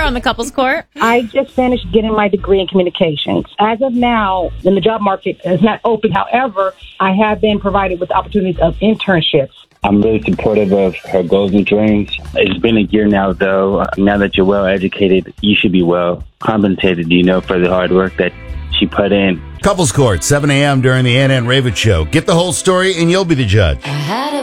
on the couples court? I just finished getting my degree in communications. As of now, when the job market is not open, however, I have been provided with opportunities of internships. I'm really supportive of her goals and dreams. It's been a year now, though. Now that you're well educated, you should be well compensated, for the hard work that she put in. Couples Court, 7 a.m. during the Ann Ravitch Show. Get the whole story and you'll be the judge.